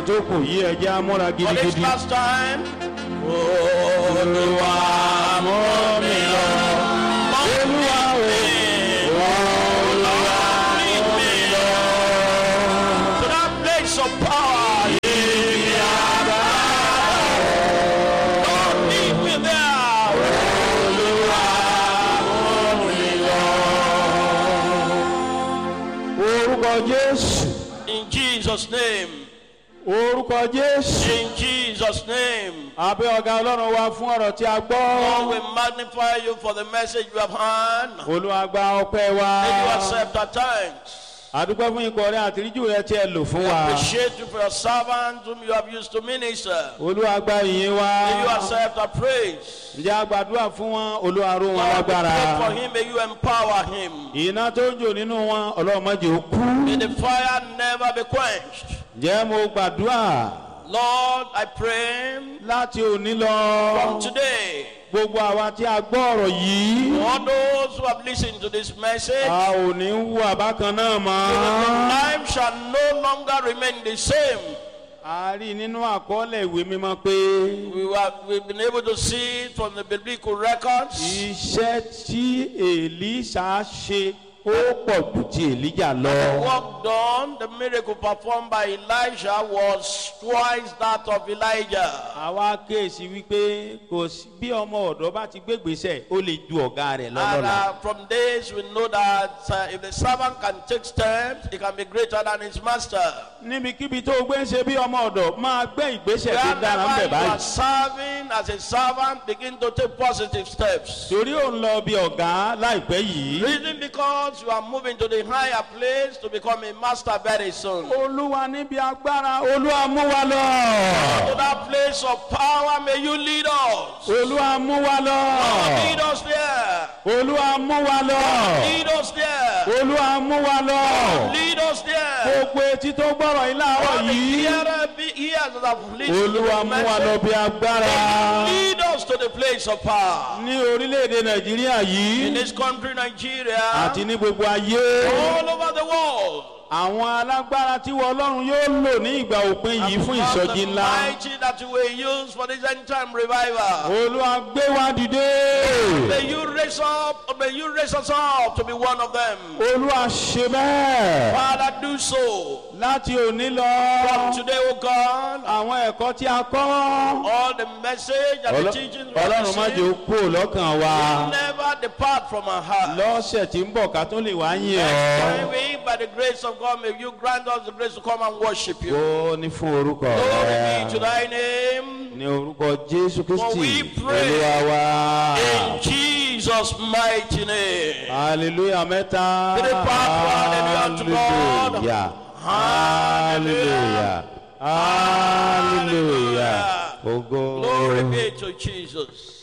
jókòó yí ẹjẹ́ amúra For this gidigidi. last time. Olúwa mú mi lọ. Olúwa o, Olúwa lead me to that place of power. Lord, lead me there. orúkọ Jésù, In Jesus' name. orúkọ Jésù. In Jesus' name. Abẹ́ ọ̀gá Ọlọ́run wa fún ọ̀rọ̀ tí a Lord, gbọ́. we magnify you for the message you have heard. Olúwa gba ọpẹ́ wa. May you accept our thanks. Àdúpẹ́ fún ikọ̀ rẹ àtìríjù rẹ tí ẹ lò fún wa. Appreciate you for your servants whom you have used to minister. Olúwa gba ìyìn wa. May you accept our praise. Ǹjẹ́ a gbàdúrà fún wọn? Olúwa ró wọn Lord, we lágbára. pray for him. May you empower him. Iná tó ń jò nínú wọn, Ọlọ́run má jẹ́ ó kú. May the fire never be quenched. Ǹjẹ́ mo gbàdúrà Lord, I pray láti òní lọ. from today, Gbogbo àwa tí a gbọ́ ọ̀rọ̀ yìí. all those who have listened to this message, A ò ní wù àbákan náà mọ́. life shall no longer remain the same. A rí nínú àkọọ́lẹ̀ ìwé mímọ́ pé We've been able to see it from the biblical records. iṣẹ́ tí Èlíṣà ṣe ó pọ̀ jù ti Èlíjà lọ. The work done, the miracle performed by Elijah was twice that of Elijah. Àwa kéèsì wípé kò sí bí ọmọ ọ̀dọ́ bá ti gbégbèsè ó lè ju ọ̀gá rẹ̀ And lọ́lọ́la. from this we know that if the servant can take steps, he can be greater than his master. Níbikíbi tó o gbé ń ṣe bí ọmọ ọ̀dọ́ máa gbé ìgbésẹ̀ tó dára ń Wherever bẹ̀ you are báyìí. serving as a servant, begin to take positive steps. Torí ò ń lọ bí ọ̀gá láìpẹ́ yìí. Reason because you are moving to the higher place to become a master very soon. To Olúwa níbi agbára, Olúwa mú wa lọ. that place of power, may you lead us. Olúwa mú wa lọ. Lead us there. Olúwa mú wa lọ. Lead us there. Olúwa mú wa lọ. Lead us there. Gbogbo etí tó gbọ́rọ̀ yìí láàárọ̀ All the yìí. ears that have listened to Olúwa the mú wa lọ message, bí agbára. lead us to the place of power. Ní orílẹ̀-èdè Nàìjíríà In yìí this country, Nigeria, àti ní gbogbo ayé. all over the world, Àwọn alágbára tí wọ́n Ọlọ́run yóò lò ní ìgbà òpin yìí fún because ìsọjí the ńlá. mighty that you will use for this end time revival. Olúwa gbé wa dìde. May you raise us up to be one of them. Olúwa ṣe bẹ́ẹ̀. Father, do so. Láti òní From lọ, today, O God, àwọn ẹ̀kọ́ tí a kọ́. all the message and the teachings we have Ọlọ́run má jẹ́ ó received kúrò lọ́kàn wa. never depart from our heart. Lọ́sẹ̀ tí ń bọ̀ ká tó lè wá yìn Next ọ́. time we, by the grace of God, may you grant us the grace to come and worship you. Ó ní fún orúkọ Glory be to rẹ̀. thy name. Ní orúkọ Jésù For we Kristi, pray Olúwa wa. in Jesus' mighty name. Hallelujah mẹ́ta. Three part, hallelujah to God. Hallelujah. Hallelujah. Hallelujah. Ògo. Glory be to Jesus.